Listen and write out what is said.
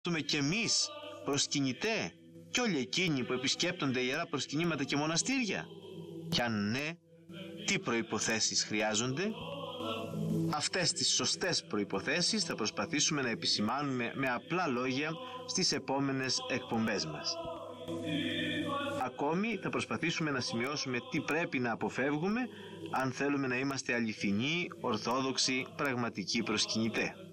κι εμείς προσκυνητέ κι όλοι εκείνοι που επισκέπτονται ιερά προσκυνήματα και μοναστήρια? Κι αν ναι, τι προϋποθέσεις χρειάζονται? Αυτές τις σωστές προϋποθέσεις θα προσπαθήσουμε να επισημάνουμε με απλά λόγια στις επόμενες εκπομπές μας. Ακόμη θα προσπαθήσουμε να σημειώσουμε τι πρέπει να αποφεύγουμε αν θέλουμε να είμαστε αληθινοί, ορθόδοξοι, πραγματικοί προσκυνητέ.